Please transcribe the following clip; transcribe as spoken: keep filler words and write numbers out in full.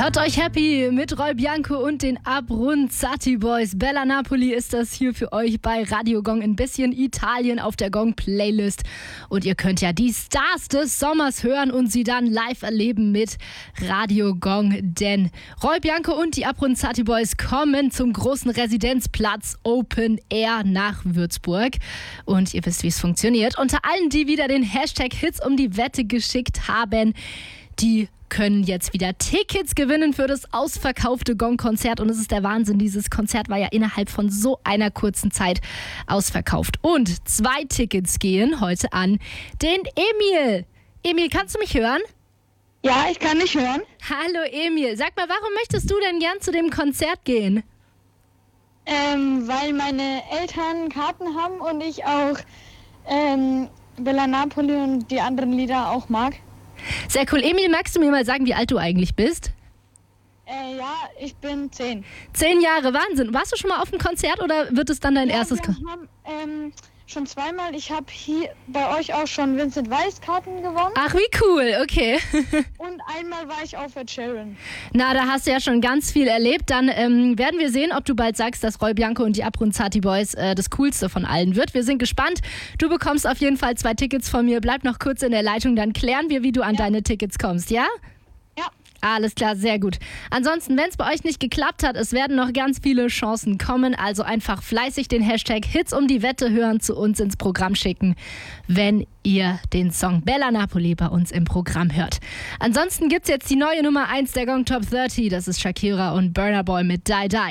Hört euch happy mit Roy Bianco und den Abruzzati Boys. Bella Napoli ist das hier für euch bei Radio Gong. Ein bisschen Italien auf der Gong-Playlist. Und ihr könnt ja die Stars des Sommers hören und sie dann live erleben mit Radio Gong. Denn Roy Bianco und die Abruzzati Boys kommen zum großen Residenzplatz Open Air nach Würzburg. Und ihr wisst, wie es funktioniert. Unter allen, die wieder den Hashtag Hits um die Wette geschickt haben, die können jetzt wieder Tickets gewinnen für das ausverkaufte Gong-Konzert. Und es ist der Wahnsinn, dieses Konzert war ja innerhalb von so einer kurzen Zeit ausverkauft. Und zwei Tickets gehen heute an den Emil. Emil, kannst du mich hören? Ja, ich kann dich hören. Hallo Emil, sag mal, warum möchtest du denn gern zu dem Konzert gehen? Ähm, weil meine Eltern Karten haben und ich auch ähm, Bella Napoli und die anderen Lieder auch mag. Sehr cool. Emil, magst du mir mal sagen, wie alt du eigentlich bist? Äh, ja, ich bin zehn. Zehn Jahre, Wahnsinn. Warst du schon mal auf einem Konzert oder wird es dann dein ja, erstes wir Konzert? haben ähm, schon zweimal, ich habe hier bei euch auch schon Vincent Weiss Karten gewonnen. Ach, wie cool, okay. Und einmal war ich auf Ed Sheeran. Na, da hast du ja schon ganz viel erlebt. Dann ähm, werden wir sehen, ob du bald sagst, dass Roy Bianco und die Abruzzati Boys äh, das Coolste von allen wird. Wir sind gespannt. Du bekommst auf jeden Fall zwei Tickets von mir. Bleib noch kurz in der Leitung, dann klären wir, wie du an Ja. deine Tickets kommst, ja? Ja. Alles klar, sehr gut. Ansonsten, wenn es bei euch nicht geklappt hat, es werden noch ganz viele Chancen kommen. Also einfach fleißig den Hashtag Hits um die Wette hören, zu uns ins Programm schicken, wenn ihr den Song Bella Napoli bei uns im Programm hört. Ansonsten gibt es jetzt die neue Nummer eins der Gong Top dreißig. Das ist Shakira und Burna Boy mit Die Die.